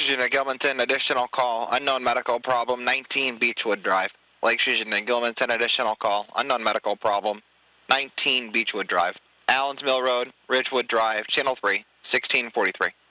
Fusion at Gilmanton, additional call, unknown medical problem, 19 Beechwood Drive. Lake Fusion at Gilmanton, additional call, unknown medical problem, 19 Beechwood Drive. Allens Mill Road, Ridgewood Drive, Channel 3, 1643.